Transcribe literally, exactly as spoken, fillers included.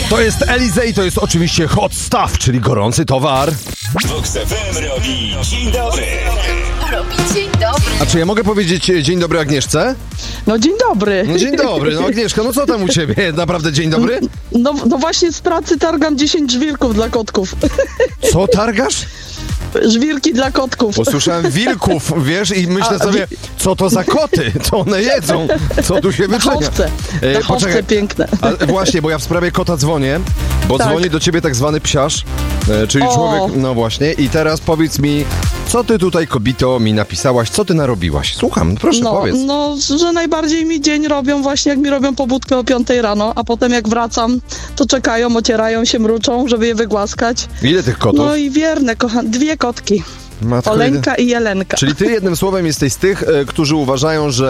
To jest Elize i to jest oczywiście hot stuff, czyli gorący towar. Vox F M robi dzień dobry. Robi dzień dobry. A czy ja mogę powiedzieć dzień dobry Agnieszce? No dzień dobry. No dzień dobry, no Agnieszka, no co tam u ciebie? Naprawdę dzień dobry? No, no właśnie z pracy targam dziesięć żwirków dla kotków. Co targasz? Żwirki dla kotków. Posłyszałem wilków, wiesz, i myślę A, sobie, co to za koty? Co one jedzą? Co tu się wyczynia? Dachowce. E, Dachowce poczekaj. piękne. A, właśnie, bo ja w sprawie kota dzwonię, bo Tak. dzwoni do ciebie tak zwany psiarz, e, czyli O. człowiek, no właśnie, i teraz powiedz mi, co ty tutaj, kobito, mi napisałaś, co ty narobiłaś? Słucham, proszę, No, powiedz. no, że najbardziej mi dzień robią właśnie, jak mi robią pobudkę o piątej rano, a potem jak wracam, to czekają, ocierają się, mruczą, żeby je wygłaskać. Ile tych kotów? No i wierne, kochane, dwie kotki. Matko, Olenka i Jelenka. Czyli ty jednym słowem jesteś z tych, e, którzy uważają, że